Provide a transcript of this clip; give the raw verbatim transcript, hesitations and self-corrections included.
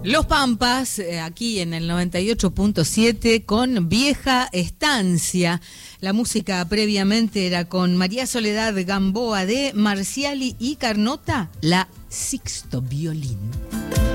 Los Pampas, eh, aquí en el noventa y ocho punto siete con Vieja Estancia. La música previamente era con María Soledad Gamboa de Marciali y Carnota, la Sixto Violín.